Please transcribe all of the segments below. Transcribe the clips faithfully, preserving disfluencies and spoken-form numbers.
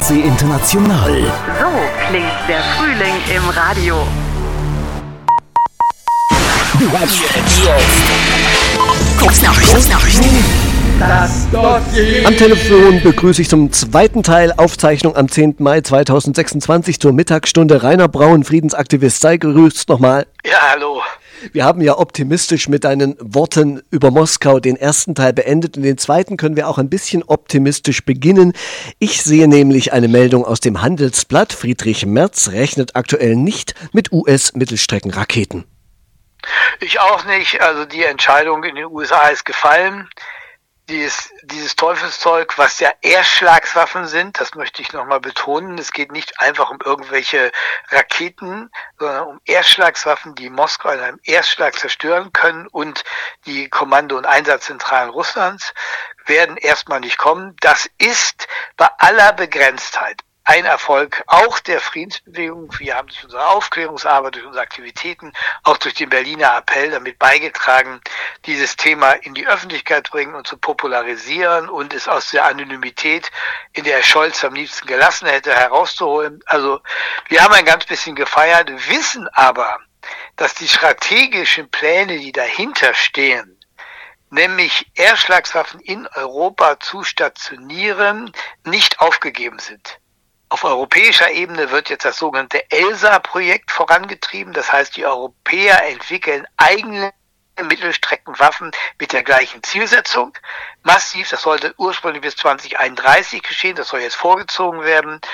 Nordsee International. So klingt der Frühling im Radio. Am Telefon begrüße ich zum zweiten Teil Aufzeichnung am zehnten Mai zweitausendsechsundzwanzig zur Mittagsstunde Rainer Braun, Friedensaktivist. Sei grüßt nochmal. Ja, hallo. Wir haben ja optimistisch mit deinen Worten über Moskau den ersten Teil beendet und den zweiten können wir auch ein bisschen optimistisch beginnen. Ich sehe nämlich eine Meldung aus dem Handelsblatt. Friedrich Merz rechnet aktuell nicht mit U S-Mittelstreckenraketen. Ich auch nicht. Also die Entscheidung in den U S A ist gefallen. Dieses, dieses Teufelszeug, was ja Erstschlagswaffen sind, das möchte ich nochmal betonen. Es geht nicht einfach um irgendwelche Raketen, sondern um Erstschlagswaffen, die Moskau in einem Erstschlag zerstören können und die Kommando- und Einsatzzentralen Russlands werden erstmal nicht kommen. Das ist bei aller Begrenztheit ein Erfolg auch der Friedensbewegung. Wir haben durch unsere Aufklärungsarbeit, durch unsere Aktivitäten, auch durch den Berliner Appell damit beigetragen, dieses Thema in die Öffentlichkeit bringen und zu popularisieren und es aus der Anonymität, in der Scholz am liebsten gelassen hätte, herauszuholen. Also wir haben ein ganz bisschen gefeiert, wissen aber, dass die strategischen Pläne, die dahinter stehen, nämlich Erstschlagswaffen in Europa zu stationieren, nicht aufgegeben sind. Auf europäischer Ebene wird jetzt das sogenannte ELSA-Projekt vorangetrieben. Das heißt, die Europäer entwickeln eigene Mittelstreckenwaffen mit der gleichen Zielsetzung. Massiv, das sollte ursprünglich bis zweitausendeinunddreißig geschehen, das soll jetzt vorgezogen werden.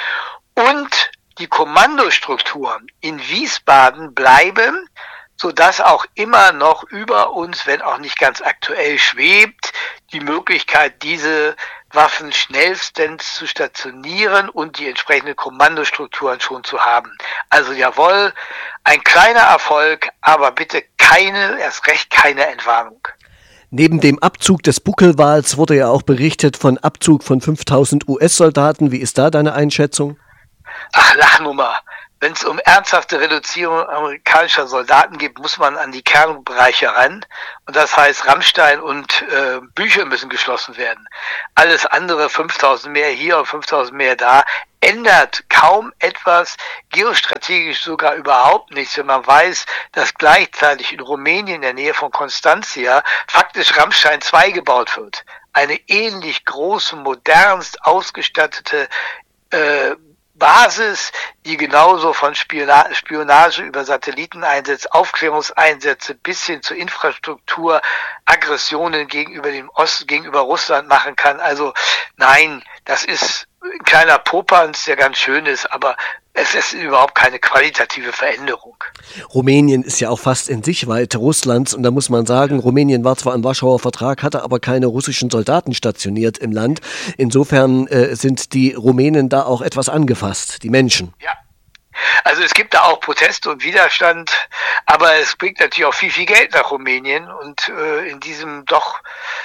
Und die Kommandostrukturen in Wiesbaden bleiben, sodass auch immer noch über uns, wenn auch nicht ganz aktuell, schwebt die Möglichkeit, diese Waffen schnellstens zu stationieren und die entsprechenden Kommandostrukturen schon zu haben. Also jawohl, ein kleiner Erfolg, aber bitte keine, erst recht keine Entwarnung. Neben dem Abzug des Buckelwals wurde ja auch berichtet von Abzug von fünftausend U S-Soldaten. Wie ist da deine Einschätzung? Ach, Lachnummer. Wenn es um ernsthafte Reduzierung amerikanischer Soldaten geht, muss man an die Kernbereiche ran. Und das heißt, Rammstein und äh, Bücher müssen geschlossen werden. Alles andere, fünftausend mehr hier und fünftausend mehr da, ändert kaum etwas, geostrategisch sogar überhaupt nichts, wenn man weiß, dass gleichzeitig in Rumänien in der Nähe von Constantia faktisch Rammstein zwei gebaut wird. Eine ähnlich große, modernst ausgestattete äh, Basis, die genauso von Spionage, Spionage über Satelliteneinsätze, Aufklärungseinsätze bis hin zu Infrastruktur, Aggressionen gegenüber dem Osten, gegenüber Russland machen kann. Also nein, das ist ein kleiner Popanz, der ganz schön ist, aber es ist überhaupt keine qualitative Veränderung. Rumänien ist ja auch fast in Sichtweite Russlands und da muss man sagen, Rumänien war zwar im Warschauer Vertrag, hatte aber keine russischen Soldaten stationiert im Land. Insofern äh, sind die Rumänen da auch etwas angefasst, die Menschen. Ja. Also es gibt da auch Proteste und Widerstand, aber es bringt natürlich auch viel, viel Geld nach Rumänien und äh, in diesem doch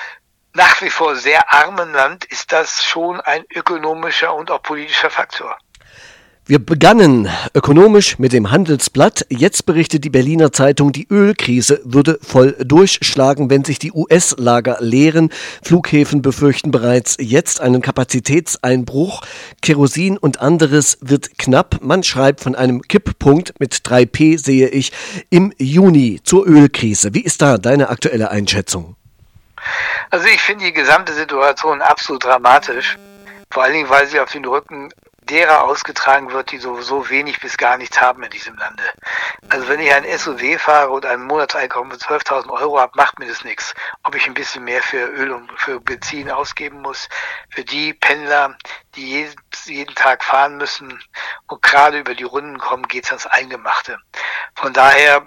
nach wie vor sehr armen Land ist das schon ein ökonomischer und auch politischer Faktor. Wir begannen ökonomisch mit dem Handelsblatt. Jetzt berichtet die Berliner Zeitung, die Ölkrise würde voll durchschlagen, wenn sich die U S-Lager leeren. Flughäfen befürchten bereits jetzt einen Kapazitätseinbruch. Kerosin und anderes wird knapp. Man schreibt von einem Kipppunkt mit drei P, sehe ich, im Juni zur Ölkrise. Wie ist da deine aktuelle Einschätzung? Also ich finde die gesamte Situation absolut dramatisch. Vor allen Dingen, weil sie auf den Rücken derer ausgetragen wird, die sowieso wenig bis gar nichts haben in diesem Lande. Also wenn ich ein S U V fahre und ein Monatseinkommen von zwölftausend Euro habe, macht mir das nichts. Ob ich ein bisschen mehr für Öl und für Benzin ausgeben muss. Für die Pendler, die jeden, jeden Tag fahren müssen und gerade über die Runden kommen, geht es ans Eingemachte. Von daher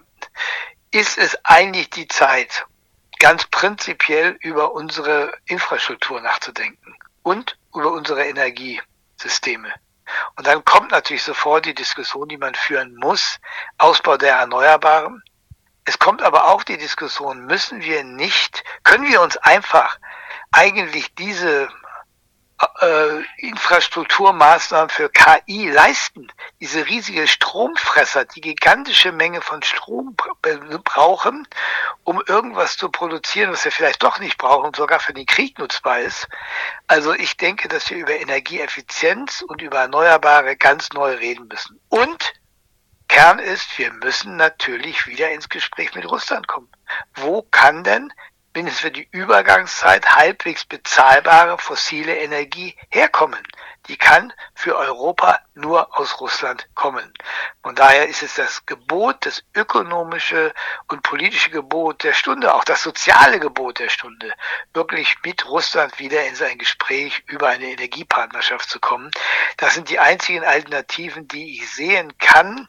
ist es eigentlich die Zeit, ganz prinzipiell über unsere Infrastruktur nachzudenken und über unsere Energiesysteme. Und dann kommt natürlich sofort die Diskussion, die man führen muss, Ausbau der Erneuerbaren. Es kommt aber auch die Diskussion, müssen wir nicht, können wir uns einfach eigentlich diese äh, Infrastrukturmaßnahmen für K I leisten. Diese riesige Stromfresser, die gigantische Menge von Strom brauchen, um irgendwas zu produzieren, was wir vielleicht doch nicht brauchen und sogar für den Krieg nutzbar ist. Also ich denke, dass wir über Energieeffizienz und über Erneuerbare ganz neu reden müssen. Und Kern ist, wir müssen natürlich wieder ins Gespräch mit Russland kommen. Wo kann denn mindestens für die Übergangszeit halbwegs bezahlbare fossile Energie herkommen? Die kann für Europa nur aus Russland kommen. Von daher ist es das Gebot, das ökonomische und politische Gebot der Stunde, auch das soziale Gebot der Stunde, wirklich mit Russland wieder in sein Gespräch über eine Energiepartnerschaft zu kommen. Das sind die einzigen Alternativen, die ich sehen kann,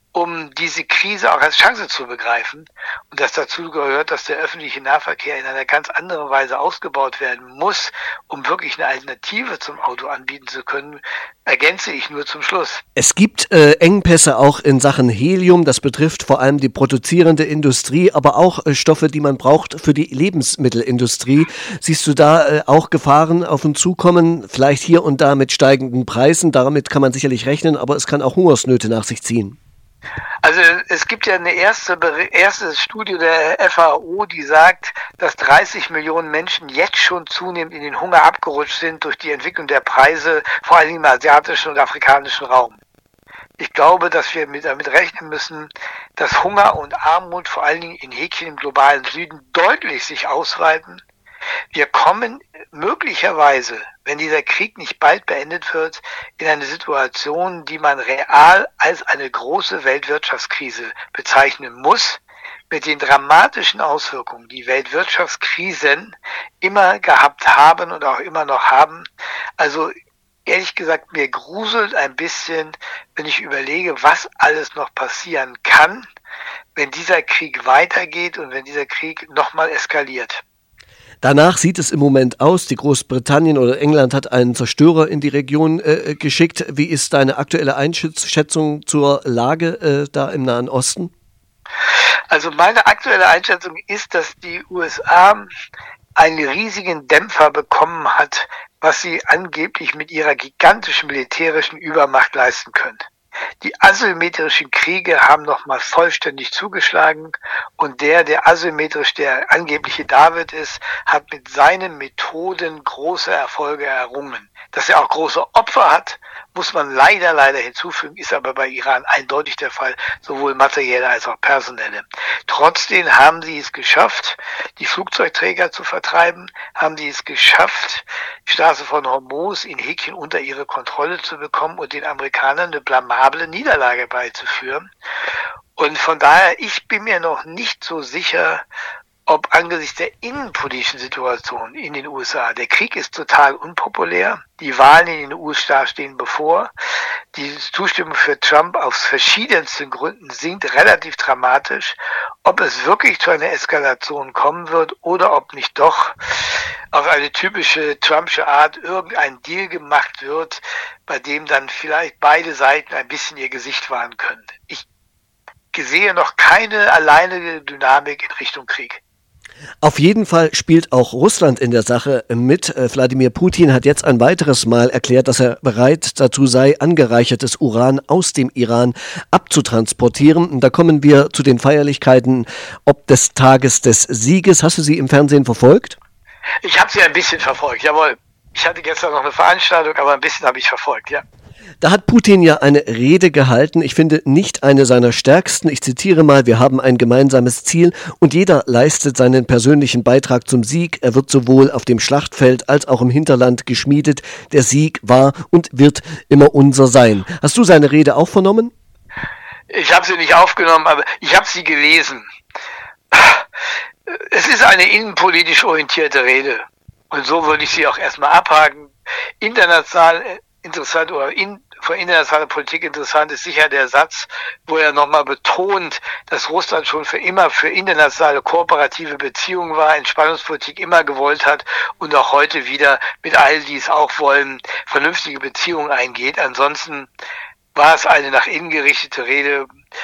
um diese Krise auch als Chance zu begreifen. Und das dazu gehört, dass der öffentliche Nahverkehr in einer ganz anderen Weise ausgebaut werden muss, um wirklich eine Alternative zum Auto anbieten zu können, ergänze ich nur zum Schluss. Es gibt äh, Engpässe auch in Sachen Helium. Das betrifft vor allem die produzierende Industrie, aber auch äh, Stoffe, die man braucht für die Lebensmittelindustrie. Siehst du da äh, auch Gefahren auf uns zukommen? Vielleicht hier und da mit steigenden Preisen. Damit kann man sicherlich rechnen, aber es kann auch Hungersnöte nach sich ziehen. Also es gibt ja eine erste, erste Studie der F A O, die sagt, dass dreißig Millionen Menschen jetzt schon zunehmend in den Hunger abgerutscht sind durch die Entwicklung der Preise, vor allem im asiatischen und afrikanischen Raum. Ich glaube, dass wir mit, damit rechnen müssen, dass Hunger und Armut vor allen Dingen in Häkchen im globalen Süden deutlich sich ausweiten. Wir kommen möglicherweise, wenn dieser Krieg nicht bald beendet wird, in eine Situation, die man real als eine große Weltwirtschaftskrise bezeichnen muss, mit den dramatischen Auswirkungen, die Weltwirtschaftskrisen immer gehabt haben und auch immer noch haben. Also ehrlich gesagt, mir gruselt ein bisschen, wenn ich überlege, was alles noch passieren kann, wenn dieser Krieg weitergeht und wenn dieser Krieg nochmal eskaliert. Danach sieht es im Moment aus. Die Großbritannien oder England hat einen Zerstörer in die Region äh, geschickt. Wie ist deine aktuelle Einschätzung zur Lage äh, da im Nahen Osten? Also meine aktuelle Einschätzung ist, dass die U S A einen riesigen Dämpfer bekommen hat, was sie angeblich mit ihrer gigantischen militärischen Übermacht leisten können. Die asymmetrischen Kriege haben nochmal vollständig zugeschlagen und der, der asymmetrisch der angebliche David ist, hat mit seinen Methoden große Erfolge errungen. Dass er auch große Opfer hat, muss man leider, leider hinzufügen, ist aber bei Iran eindeutig der Fall, sowohl materielle als auch personelle. Trotzdem haben sie es geschafft, die Flugzeugträger zu vertreiben, haben sie es geschafft, die Straße von Hormuz in Häkchen unter ihre Kontrolle zu bekommen und den Amerikanern eine blamable Niederlage beizuführen. Und von daher, ich bin mir noch nicht so sicher, ob angesichts der innenpolitischen Situation in den U S A, der Krieg ist total unpopulär, die Wahlen in den U S A stehen bevor, die Zustimmung für Trump aus verschiedensten Gründen sinkt relativ dramatisch, ob es wirklich zu einer Eskalation kommen wird oder ob nicht doch auf eine typische Trumpsche Art irgendein Deal gemacht wird, bei dem dann vielleicht beide Seiten ein bisschen ihr Gesicht wahren können. Ich sehe noch keine alleinige Dynamik in Richtung Krieg. Auf jeden Fall spielt auch Russland in der Sache mit. Wladimir Putin hat jetzt ein weiteres Mal erklärt, dass er bereit dazu sei, angereichertes Uran aus dem Iran abzutransportieren. Und da kommen wir zu den Feierlichkeiten ob des Tages des Sieges. Hast du sie im Fernsehen verfolgt? Ich habe sie ein bisschen verfolgt, jawohl. Ich hatte gestern noch eine Veranstaltung, aber ein bisschen habe ich verfolgt, ja. Da hat Putin ja eine Rede gehalten, ich finde nicht eine seiner stärksten. Ich zitiere mal, wir haben ein gemeinsames Ziel und jeder leistet seinen persönlichen Beitrag zum Sieg. Er wird sowohl auf dem Schlachtfeld als auch im Hinterland geschmiedet. Der Sieg war und wird immer unser sein. Hast du seine Rede auch vernommen? Ich habe sie nicht aufgenommen, aber ich habe sie gelesen. Es ist eine innenpolitisch orientierte Rede und so würde ich sie auch erstmal abhaken. International interessant oder in, für internationale Politik interessant ist sicher der Satz, wo er nochmal betont, dass Russland schon für immer für internationale kooperative Beziehungen war, Entspannungspolitik immer gewollt hat und auch heute wieder mit all die es auch wollen, vernünftige Beziehungen eingeht. Ansonsten war es eine nach innen gerichtete Rede.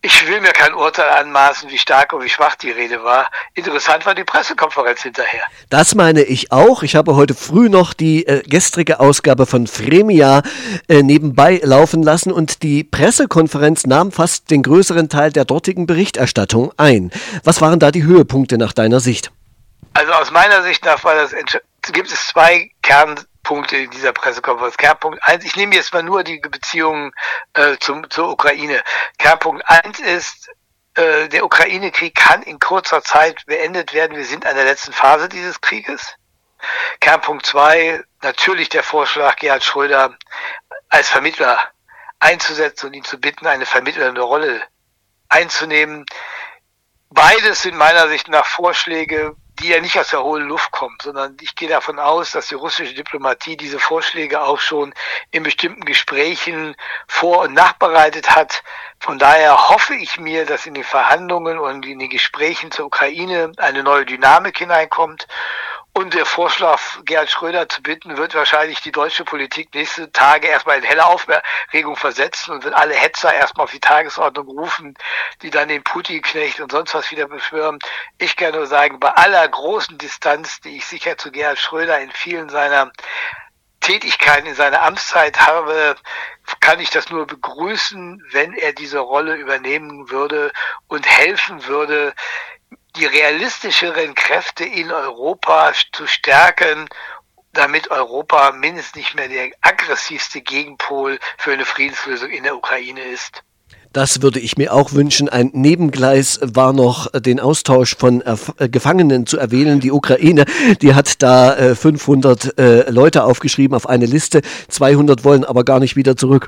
Ich will mir kein Urteil anmaßen, wie stark und wie schwach die Rede war. Interessant war die Pressekonferenz hinterher. Das meine ich auch. Ich habe heute früh noch die äh, gestrige Ausgabe von Vremia äh, nebenbei laufen lassen und die Pressekonferenz nahm fast den größeren Teil der dortigen Berichterstattung ein. Was waren da die Höhepunkte nach deiner Sicht? Also aus meiner Sicht nach war das, gibt es zwei Kernpunkte in dieser Pressekonferenz. Kernpunkt eins, ich nehme jetzt mal nur die Beziehungen äh, zum, zur Ukraine. Kernpunkt eins ist, äh, der Ukraine-Krieg kann in kurzer Zeit beendet werden. Wir sind an der letzten Phase dieses Krieges. Kernpunkt zwei, natürlich der Vorschlag, Gerhard Schröder als Vermittler einzusetzen und ihn zu bitten, eine vermittelnde Rolle einzunehmen. Beides sind meiner Sicht nach Vorschläge, die ja nicht aus der hohlen Luft kommen, sondern ich gehe davon aus, dass die russische Diplomatie diese Vorschläge auch schon in bestimmten Gesprächen vor- und nachbereitet hat. Von daher hoffe ich mir, dass in den Verhandlungen und in den Gesprächen zur Ukraine eine neue Dynamik hineinkommt. Und der Vorschlag, Gerhard Schröder zu bitten, wird wahrscheinlich die deutsche Politik nächste Tage erstmal in helle Aufregung versetzen und wird alle Hetzer erstmal auf die Tagesordnung rufen, die dann den Putin-Knecht und sonst was wieder beschwören. Ich kann nur sagen, bei aller großen Distanz, die ich sicher zu Gerhard Schröder in vielen seiner Tätigkeiten in seiner Amtszeit habe, kann ich das nur begrüßen, wenn er diese Rolle übernehmen würde und helfen würde, die realistischeren Kräfte in Europa zu stärken, damit Europa mindestens nicht mehr der aggressivste Gegenpol für eine Friedenslösung in der Ukraine ist. Das würde ich mir auch wünschen. Ein Nebengleis war noch den Austausch von äh, Gefangenen zu erwähnen. Die Ukraine, die hat da äh, fünfhundert äh, Leute aufgeschrieben auf eine Liste. zweihundert wollen aber gar nicht wieder zurück.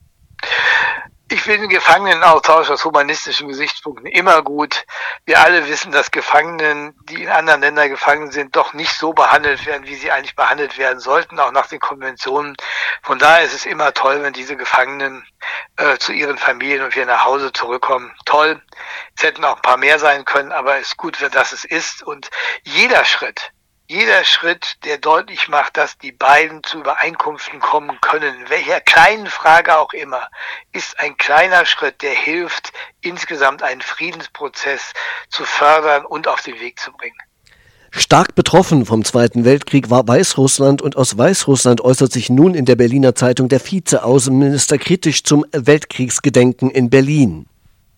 Ich finde den Gefangenenaustausch aus humanistischen Gesichtspunkten immer gut. Wir alle wissen, dass Gefangenen, die in anderen Ländern gefangen sind, doch nicht so behandelt werden, wie sie eigentlich behandelt werden sollten, auch nach den Konventionen. Von daher ist es immer toll, wenn diese Gefangenen äh, zu ihren Familien und wieder nach Hause zurückkommen. Toll. Es hätten auch ein paar mehr sein können, aber es ist gut, dass es ist. Und jeder Schritt, Jeder Schritt, der deutlich macht, dass die beiden zu Übereinkünften kommen können, in welcher kleinen Frage auch immer, ist ein kleiner Schritt, der hilft, insgesamt einen Friedensprozess zu fördern und auf den Weg zu bringen. Stark betroffen vom Zweiten Weltkrieg war Weißrussland und aus Weißrussland äußert sich nun in der Berliner Zeitung der Vize-Außenminister kritisch zum Weltkriegsgedenken in Berlin.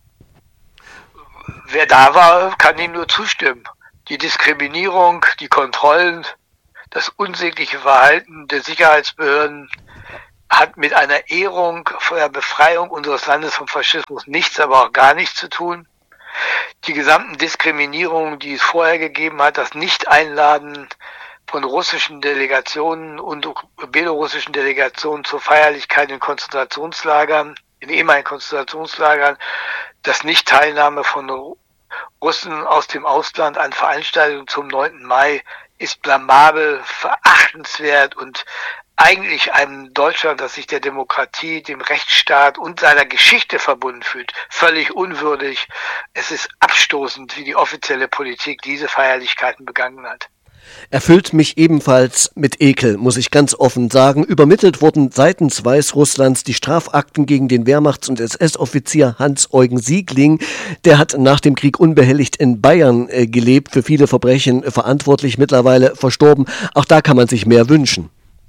Wer da war, kann ihm nur zustimmen. Die Diskriminierung, die Kontrollen, das unsägliche Verhalten der Sicherheitsbehörden hat mit einer Ehrung vor der Befreiung unseres Landes vom Faschismus nichts, aber auch gar nichts zu tun. Die gesamten Diskriminierungen, die es vorher gegeben hat, das Nicht-Einladen von russischen Delegationen und belarussischen Delegationen zur Feierlichkeit in Konzentrationslagern, in ehemaligen Konzentrationslagern, das Nicht-Teilnahme von Russen aus dem Ausland an Veranstaltungen zum neunten Mai ist blamabel, verachtenswert und eigentlich einem Deutschland, das sich der Demokratie, dem Rechtsstaat und seiner Geschichte verbunden fühlt, völlig unwürdig. Es ist abstoßend, wie die offizielle Politik diese Feierlichkeiten begangen hat. Erfüllt mich ebenfalls mit Ekel, muss ich ganz offen sagen. Übermittelt wurden seitens Weißrusslands die Strafakten gegen den Wehrmachts- und S S-Offizier Hans-Eugen Siegling. Der hat nach dem Krieg unbehelligt in Bayern äh, gelebt, für viele Verbrechen äh, verantwortlich, mittlerweile verstorben. Auch da kann man sich mehr wünschen.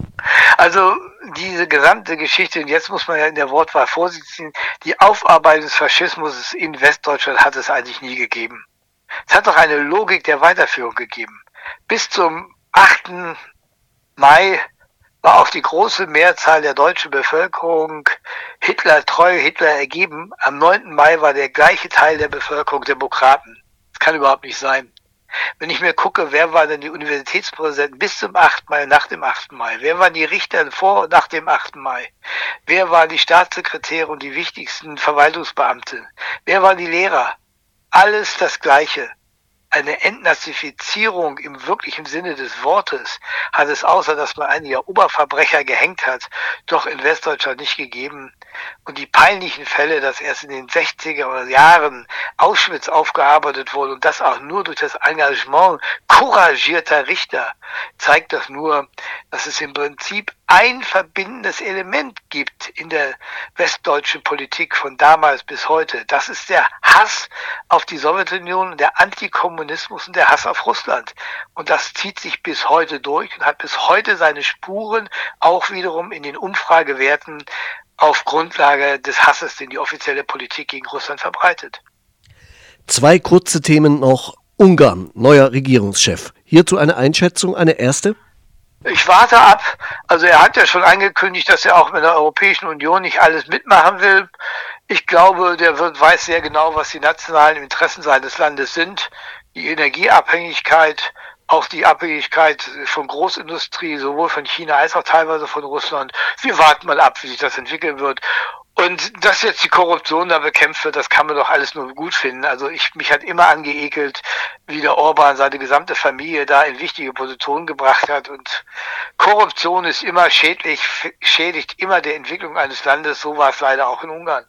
Also diese gesamte Geschichte, und jetzt muss man ja in der Wortwahl Vorsicht ziehen, die Aufarbeitung des Faschismus in Westdeutschland hat es eigentlich nie gegeben. Es hat doch eine Logik der Weiterführung gegeben. Bis zum achten Mai war auch die große Mehrzahl der deutschen Bevölkerung Hitler treu, Hitler ergeben. Am neunten Mai war der gleiche Teil der Bevölkerung Demokraten. Das kann überhaupt nicht sein. Wenn ich mir gucke, wer waren denn die Universitätspräsidenten bis zum achten Mai, nach dem achten Mai? Wer waren die Richter vor und nach dem achten Mai? Wer waren die Staatssekretäre und die wichtigsten Verwaltungsbeamte? Wer waren die Lehrer? Alles das Gleiche. Eine Entnazifizierung im wirklichen Sinne des Wortes hat es, außer dass man einige Oberverbrecher gehängt hat, doch in Westdeutschland nicht gegeben. Und die peinlichen Fälle, dass erst in den sechziger Jahren Auschwitz aufgearbeitet wurde und das auch nur durch das Engagement couragierter Richter, zeigt das nur, dass es im Prinzip ein verbindendes Element gibt in der westdeutschen Politik von damals bis heute. Das ist der Hass auf die Sowjetunion, der Antikommunismus und der Hass auf Russland. Und das zieht sich bis heute durch und hat bis heute seine Spuren auch wiederum in den Umfragewerten auf Grundlage des Hasses, den die offizielle Politik gegen Russland verbreitet. Zwei kurze Themen noch. Ungarn, neuer Regierungschef. Hierzu eine Einschätzung, eine erste? Ich warte ab. Also er hat ja schon angekündigt, dass er auch mit der Europäischen Union nicht alles mitmachen will. Ich glaube, der wird, weiß sehr genau, was die nationalen Interessen seines Landes sind. Die Energieabhängigkeit, auch die Abhängigkeit von Großindustrie, sowohl von China als auch teilweise von Russland. Wir warten mal ab, wie sich das entwickeln wird. Und dass jetzt die Korruption da bekämpft wird, das kann man doch alles nur gut finden. Also ich, mich hat immer angeekelt, wie der Orban seine gesamte Familie da in wichtige Positionen gebracht hat. Und Korruption ist immer schädlich, schädigt immer der Entwicklung eines Landes. So war es leider auch in Ungarn.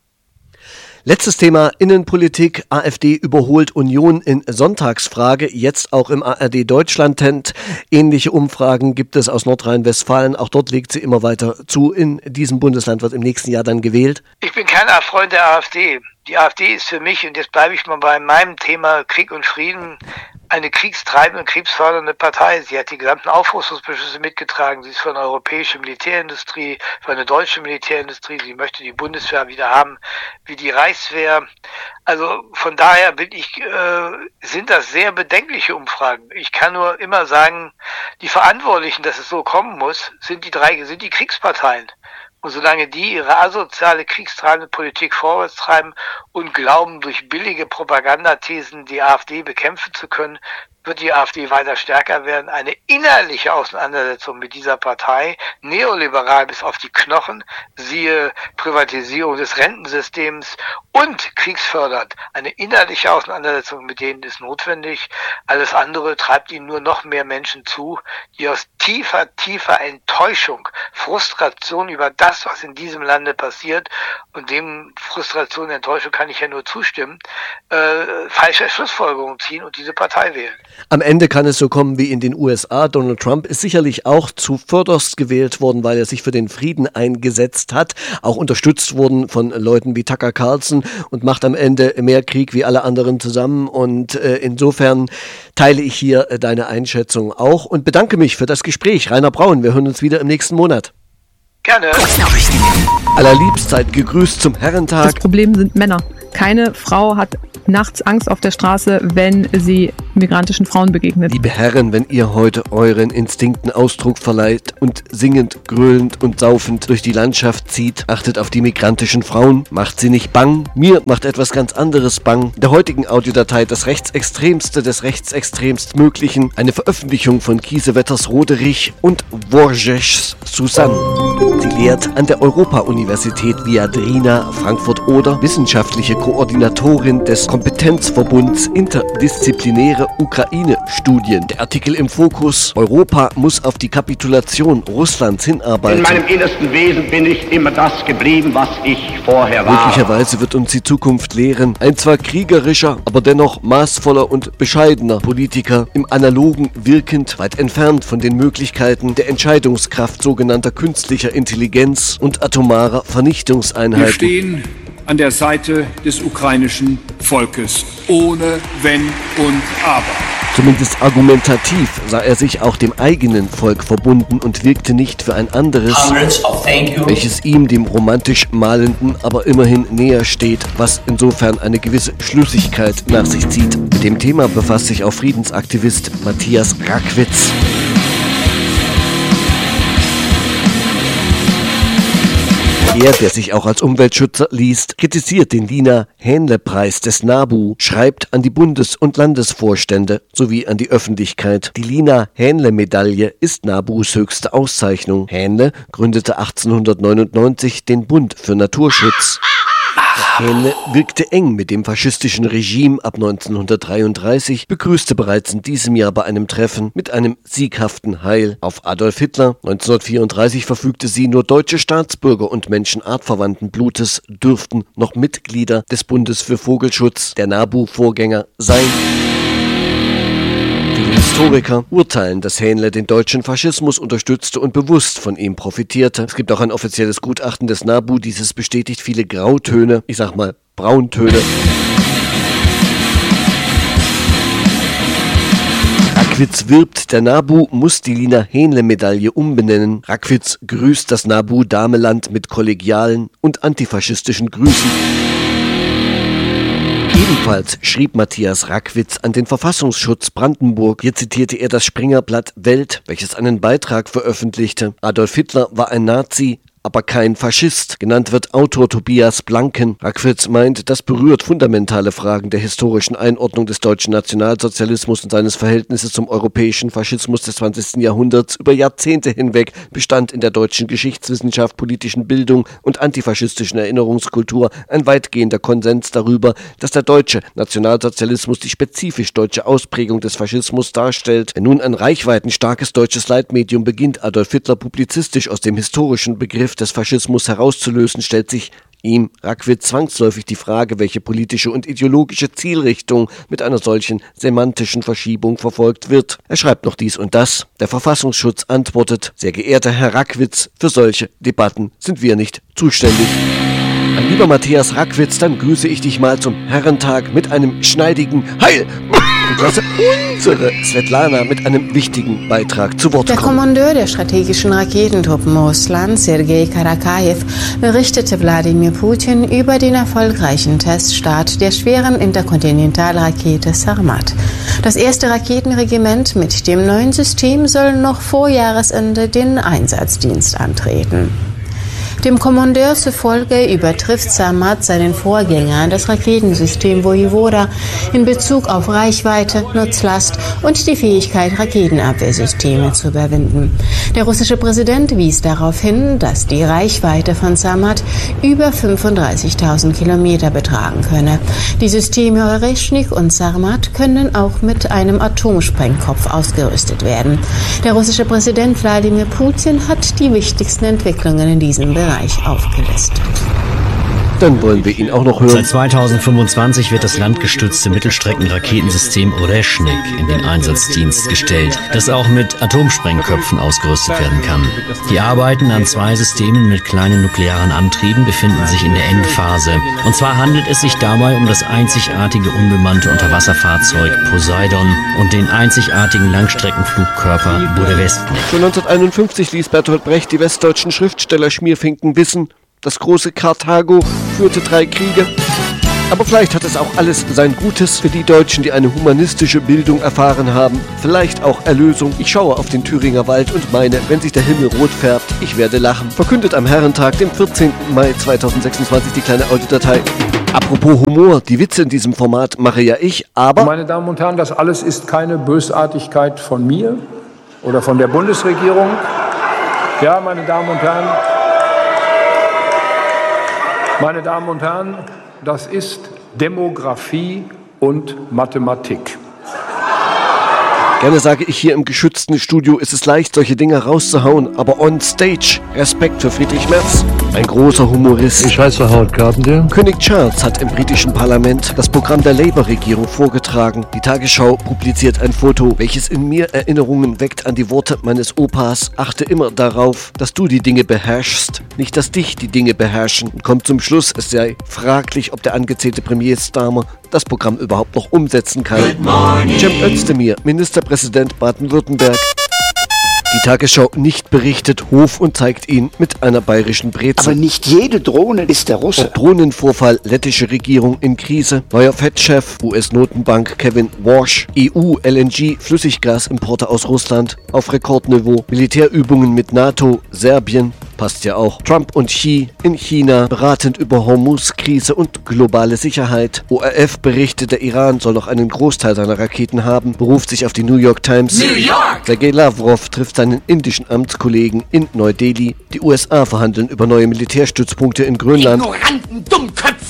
Letztes Thema, Innenpolitik. AfD überholt Union in Sonntagsfrage, jetzt auch im A R D Deutschland-Tent. Ähnliche Umfragen gibt es aus Nordrhein-Westfalen. Auch dort legt sie immer weiter zu. In diesem Bundesland wird im nächsten Jahr dann gewählt. Ich bin kein Freund der AfD. Die AfD ist für mich, und jetzt bleibe ich mal bei meinem Thema Krieg und Frieden, eine kriegstreibende, kriegsfördernde Partei. Sie hat die gesamten Aufrüstungsbeschlüsse mitgetragen. Sie ist für eine europäische Militärindustrie, für eine deutsche Militärindustrie. Sie möchte die Bundeswehr wieder haben, wie die Reichswehr. Also von daher bin ich, äh, sind das sehr bedenkliche Umfragen. Ich kann nur immer sagen, die Verantwortlichen, dass es so kommen muss, sind die drei, sind die Kriegsparteien. Und solange die ihre asoziale, kriegstreibende Politik vorwärts treiben und glauben, durch billige Propagandathesen die AfD bekämpfen zu können, wird die AfD weiter stärker werden. Eine innerliche Auseinandersetzung mit dieser Partei, neoliberal bis auf die Knochen, siehe Privatisierung des Rentensystems und kriegsfördernd. Eine innerliche Auseinandersetzung mit denen ist notwendig. Alles andere treibt ihnen nur noch mehr Menschen zu, die aus tiefer, tiefer Enttäuschung, Frustration über das, was in diesem Lande passiert, und dem Frustration und Enttäuschung kann ich ja nur zustimmen, äh, falsche Schlussfolgerungen ziehen und diese Partei wählen. Am Ende kann es so kommen wie in den U S A. Donald Trump ist sicherlich auch zuvörderst gewählt worden, weil er sich für den Frieden eingesetzt hat, auch unterstützt worden von Leuten wie Tucker Carlson, und macht am Ende mehr Krieg wie alle anderen zusammen. Und äh, insofern teile ich hier äh, deine Einschätzung auch und bedanke mich für das Gespräch. Rainer Braun, wir hören uns wieder im nächsten Monat. Gerne. Allerliebst seid gegrüßt zum Herrentag. Das Problem sind Männer. Keine Frau hat nachts Angst auf der Straße, wenn sie migrantischen Frauen begegnet. Liebe Herren, wenn ihr heute euren Instinkten Ausdruck verleiht und singend, grölend und saufend durch die Landschaft zieht, achtet auf die migrantischen Frauen, macht sie nicht bang. Mir macht etwas ganz anderes bang. In der heutigen Audiodatei das Rechtsextremste des Rechtsextremst Möglichen, eine Veröffentlichung von Kiesewetters Roderich und Borges Susanne. Sie lehrt an der Europa-Universität Viadrina Frankfurt-Oder, wissenschaftliche Koordinatorin des Kompetenzverbunds Interdisziplinäre Ukraine-Studien. Der Artikel im Fokus: Europa muss auf die Kapitulation Russlands hinarbeiten. In meinem innersten Wesen bin ich immer das geblieben, was ich vorher war. Möglicherweise wird uns die Zukunft lehren. Ein zwar kriegerischer, aber dennoch maßvoller und bescheidener Politiker, im Analogen wirkend, weit entfernt von den Möglichkeiten der Entscheidungskraft sogenannter künstlicher Intelligenz und atomarer Vernichtungseinheiten. Wir stehen an der Seite des ukrainischen Volkes, ohne Wenn und Aber. Zumindest argumentativ sah er sich auch dem eigenen Volk verbunden und wirkte nicht für ein anderes, welches ihm, dem romantisch Malenden, aber immerhin näher steht, was insofern eine gewisse Schlüssigkeit nach sich zieht. Mit dem Thema befasst sich auch Friedensaktivist Matthias Rackwitz. Er, der sich auch als Umweltschützer liest, kritisiert den Lina-Hähnle-Preis des NABU, schreibt an die Bundes- und Landesvorstände sowie an die Öffentlichkeit. Die Lina-Hähnle-Medaille ist NABUs höchste Auszeichnung. Hähnle gründete achtzehnhundertneunundneunzig den Bund für Naturschutz. Hähnle wirkte eng mit dem faschistischen Regime ab neunzehnhundertdreiunddreißig, begrüßte bereits in diesem Jahr bei einem Treffen mit einem sieghaften Heil auf Adolf Hitler. neunzehnhundertvierunddreißig verfügte sie, nur deutsche Staatsbürger und Menschen artverwandten Blutes dürften noch Mitglieder des Bundes für Vogelschutz, der NABU-Vorgänger, sein. Die Historiker urteilen, dass Hähnle den deutschen Faschismus unterstützte und bewusst von ihm profitierte. Es gibt auch ein offizielles Gutachten des NABU, dieses bestätigt viele Grautöne, ich sag mal Brauntöne. Rackwitz wirbt, der NABU muss die Lina-Hähnle-Medaille umbenennen. Rackwitz grüßt das NABU-Dameland mit kollegialen und antifaschistischen Grüßen. Ebenfalls schrieb Matthias Rackwitz an den Verfassungsschutz Brandenburg. Hier zitierte er das Springerblatt Welt, welches einen Beitrag veröffentlichte. Adolf Hitler war ein Nazi, aber kein Faschist. Genannt wird Autor Tobias Blanken. Rackwitz meint, das berührt fundamentale Fragen der historischen Einordnung des deutschen Nationalsozialismus und seines Verhältnisses zum europäischen Faschismus des zwanzigsten Jahrhunderts. Über Jahrzehnte hinweg bestand in der deutschen Geschichtswissenschaft, politischen Bildung und antifaschistischen Erinnerungskultur ein weitgehender Konsens darüber, dass der deutsche Nationalsozialismus die spezifisch deutsche Ausprägung des Faschismus darstellt. Wenn nun ein reichweitenstarkes deutsches Leitmedium beginnt, Adolf Hitler publizistisch aus dem historischen Begriff des Faschismus herauszulösen, stellt sich ihm, Rackwitz, zwangsläufig die Frage, welche politische und ideologische Zielrichtung mit einer solchen semantischen Verschiebung verfolgt wird. Er schreibt noch dies und das. Der Verfassungsschutz antwortet: Sehr geehrter Herr Rackwitz, für solche Debatten sind wir nicht zuständig. Mein lieber Matthias Rackwitz, dann grüße ich dich mal zum Herrentag mit einem schneidigen Heil und lasse unsere Svetlana mit einem wichtigen Beitrag zu Wort kommen. Der Kommandeur der strategischen Raketentruppen Russlands, Sergei Karakajew, berichtete Wladimir Putin über den erfolgreichen Teststart der schweren Interkontinentalrakete Sarmat. Das erste Raketenregiment mit dem neuen System soll noch vor Jahresende den Einsatzdienst antreten. Dem Kommandeur zufolge übertrifft Sarmat seinen Vorgänger, das Raketensystem Vojevoda, in Bezug auf Reichweite, Nutzlast und die Fähigkeit, Raketenabwehrsysteme zu überwinden. Der russische Präsident wies darauf hin, dass die Reichweite von Sarmat über fünfunddreißigtausend Kilometer betragen könne. Die Systeme Oreschnik und Sarmat können auch mit einem Atomsprengkopf ausgerüstet werden. Der russische Präsident Wladimir Putin hat die wichtigsten Entwicklungen in diesem Bereich aufgelistet. Dann wollen wir ihn auch noch hören. Seit zweitausendfünfundzwanzig wird das landgestützte Mittelstreckenraketensystem Oreschnik in den Einsatzdienst gestellt, das auch mit Atomsprengköpfen ausgerüstet werden kann. Die Arbeiten an zwei Systemen mit kleinen nuklearen Antrieben befinden sich in der Endphase. Und zwar handelt es sich dabei um das einzigartige unbemannte Unterwasserfahrzeug Poseidon und den einzigartigen Langstreckenflugkörper Budewestnik. Schon neunzehnhunderteinundfünfzig ließ Bertolt Brecht die westdeutschen Schriftsteller Schmierfinken wissen, das große Karthago führte drei Kriege. Aber vielleicht hat es auch alles sein Gutes für die Deutschen, die eine humanistische Bildung erfahren haben. Vielleicht auch Erlösung. Ich schaue auf den Thüringer Wald und meine, wenn sich der Himmel rot färbt, ich werde lachen. Verkündet am Herrentag, dem vierzehnten Mai zweitausendsechsundzwanzig, die kleine Audiodatei. Apropos Humor, die Witze in diesem Format mache ja ich, aber... Meine Damen und Herren, das alles ist keine Bösartigkeit von mir oder von der Bundesregierung. Ja, meine Damen und Herren... Meine Damen und Herren, das ist Demografie und Mathematik. Gerne sage ich, hier im geschützten Studio ist es leicht, solche Dinge rauszuhauen, aber on stage, Respekt für Friedrich Merz, ein großer Humorist. Ich heiße Howard Carpenter. König Charles hat im britischen Parlament das Programm der Labour-Regierung vorgetragen. Die Tagesschau publiziert ein Foto, welches in mir Erinnerungen weckt an die Worte meines Opas. Achte immer darauf, dass du die Dinge beherrschst, nicht dass dich die Dinge beherrschen. Und kommt zum Schluss, es sei fraglich, ob der angezählte Premierstarmer das Programm überhaupt noch umsetzen kann. Cem Özdemir, Ministerpräsident Baden-Württemberg. Die Tagesschau nicht berichtet Hof und zeigt ihn mit einer bayerischen Breze. Aber nicht jede Drohne ist der Russe. Drohnenvorfall, lettische Regierung in Krise. Neuer Fettchef, U S-Notenbank Kevin Warsh. E U-L N G-Flüssiggasimporte aus Russland auf Rekordniveau. Militärübungen mit NATO, Serbien. Passt ja auch. Trump und Xi in China beratend über Hormuz-Krise und globale Sicherheit. O R F berichtet, der Iran soll noch einen Großteil seiner Raketen haben, beruft sich auf die New York Times. New York! Sergei Lavrov trifft seinen indischen Amtskollegen in Neu-Delhi. Die U S A verhandeln über neue Militärstützpunkte in Grönland. Ignoranten Dummköpfe!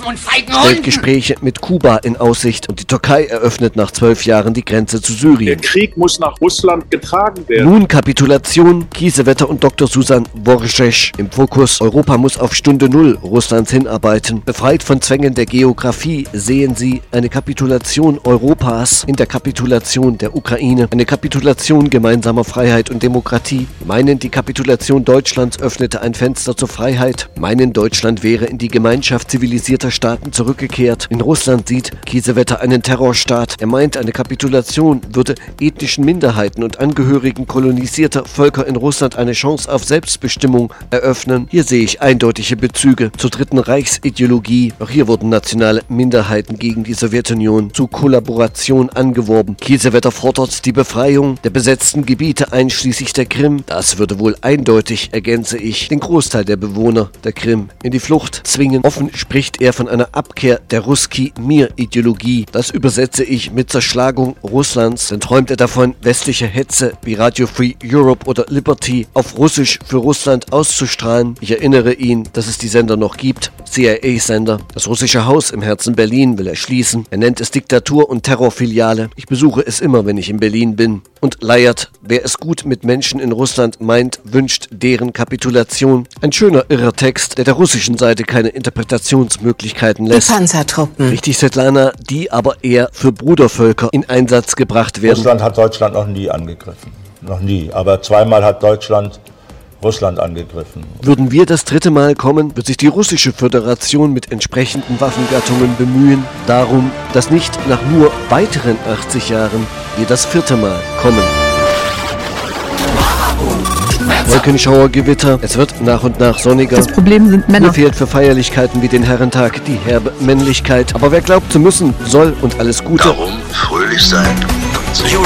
Affen und feigen stellt Hunden. Gespräche mit Kuba in Aussicht und die Türkei eröffnet nach zwölf Jahren die Grenze zu Syrien. Der Krieg muss nach Russland getragen werden. Nun Kapitulation, Kiesewetter und Doktor Susan Wojcik im Fokus. Europa muss auf Stunde Null Russlands hinarbeiten. Befreit von Zwängen der Geografie sehen Sie eine Kapitulation Europas in der Kapitulation der Ukraine. Eine Kapitulation gemeinsamer Freiheit und Demokratie. Meinen, die Kapitulation Deutschlands öffnete ein Fenster zur Freiheit. Meinen, Deutschland wäre in die Gemeinschaft zivilisierter Staaten zurückgekehrt. In Russland sieht Kiesewetter einen Terrorstaat. Er meint, eine Kapitulation würde ethnischen Minderheiten und Angehörigen kolonisierter Völker in Russland eine Chance auf Selbstbestimmung eröffnen. Hier sehe ich eindeutige Bezüge zur Dritten Reichsideologie. Auch hier wurden nationale Minderheiten gegen die Sowjetunion zu Kollaboration angeworben. Kiesewetter fordert die Befreiung der besetzten Gebiete einschließlich der Krim. Das würde wohl eindeutig, ergänze ich, den Großteil der Bewohner der Krim in die Flucht zwingen. Offen spricht er von einer Abkehr der Ruski-Mir-Ideologie. Das übersetze ich mit Zerschlagung Russlands. Dann träumt er davon, westliche Hetze wie Radio Free Europe oder Liberty auf Russisch für Russland auszustrahlen. Ich erinnere ihn, dass es die Sender noch gibt. C I A-Sender. Das russische Haus im Herzen Berlin will er schließen. Er nennt es Diktatur- und Terrorfiliale. Ich besuche es immer, wenn ich in Berlin bin. Und leiert, wer es gut mit Menschen in Russland meint, wünscht deren Kapitulation. Ein schöner, irrer Text, der der russischen Seite keine Interpretationsmöglichkeiten lässt. Die Panzertruppen. Richtig, Svetlana, die aber eher für Brudervölker in Einsatz gebracht werden. Russland hat Deutschland noch nie angegriffen. Noch nie. Aber zweimal hat Deutschland Russland angegriffen. Würden wir das dritte Mal kommen, wird sich die russische Föderation mit entsprechenden Waffengattungen bemühen, darum, dass nicht nach nur weiteren achtzig Jahren wir das vierte Mal kommen. Wolkenschauergewitter, es wird nach und nach sonniger. Das Problem sind Männer. Mir fehlt für Feierlichkeiten wie den Herrentag die herbe Männlichkeit. Aber wer glaubt zu müssen, soll und alles Gute. Darum fröhlich sein und sich